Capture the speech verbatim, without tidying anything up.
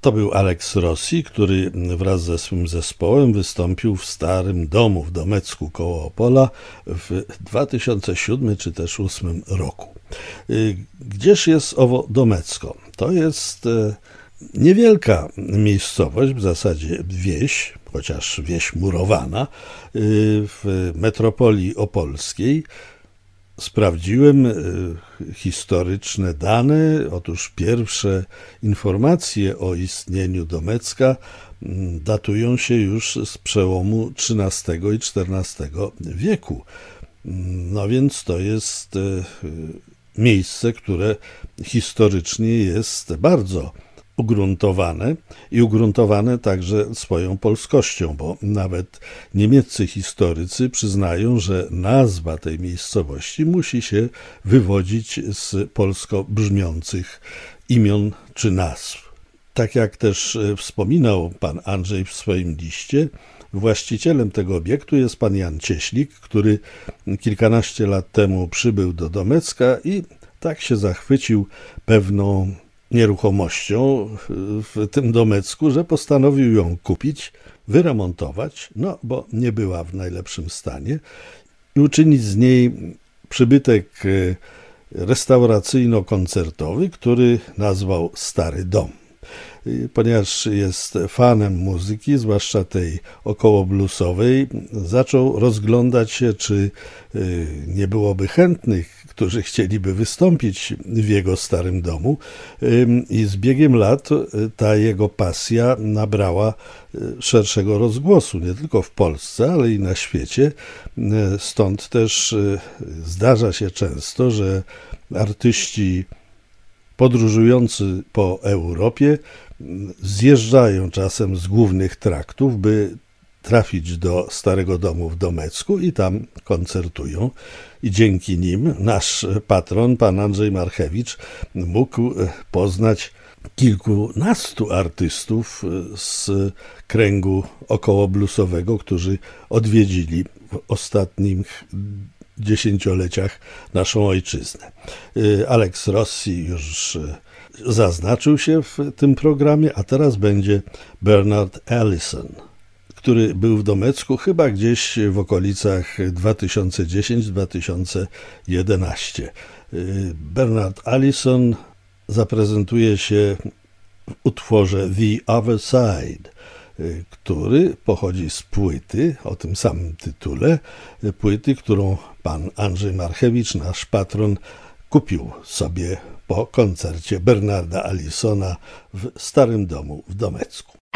To był Alex Rossi, który wraz ze swym zespołem wystąpił w Starym Domu w Domecku koło Opola w dwa tysiące siódmym czy też dwa tysiące ósmym roku. Gdzież jest owo Domecko? To jest niewielka miejscowość, w zasadzie wieś, chociaż wieś murowana, w metropolii opolskiej. Sprawdziłem historyczne dane. Otóż pierwsze informacje o istnieniu Domecka datują się już z przełomu trzynastego i czternastego wieku. No więc to jest miejsce, które historycznie jest bardzo ugruntowane i ugruntowane także swoją polskością, bo nawet niemieccy historycy przyznają, że nazwa tej miejscowości musi się wywodzić z polsko brzmiących imion czy nazw. Tak jak też wspominał pan Andrzej w swoim liście, właścicielem tego obiektu jest pan Jan Cieślik, który kilkanaście lat temu przybył do Domecka i tak się zachwycił pewną nieruchomością w tym Domecku, że postanowił ją kupić, wyremontować, no bo nie była w najlepszym stanie, i uczynić z niej przybytek restauracyjno-koncertowy, który nazwał Stary Dom. Ponieważ jest fanem muzyki, zwłaszcza tej około bluesowej, zaczął rozglądać się, czy nie byłoby chętnych, którzy chcieliby wystąpić w jego starym domu, i z biegiem lat ta jego pasja nabrała szerszego rozgłosu, nie tylko w Polsce, ale i na świecie. Stąd też zdarza się często, że artyści podróżujący po Europie zjeżdżają czasem z głównych traktów, by trafić do Starego Domu w Domecku i tam koncertują. I dzięki nim nasz patron, pan Andrzej Marchewicz, mógł poznać kilkunastu artystów z kręgu około bluesowego, którzy odwiedzili w ostatnich dziesięcioleciach naszą ojczyznę. Alex Rossi już zaznaczył się w tym programie, a teraz będzie Bernard Allison, który był w Domecku chyba gdzieś w okolicach dwa tysiące dziesiątego do dwa tysiące jedenastego. Bernard Allison zaprezentuje się w utworze The Other Side, który pochodzi z płyty o tym samym tytule, płyty, którą pan Andrzej Marchewicz, nasz patron, kupił sobie po koncercie Bernarda Allisona w Starym Domu w Domecku.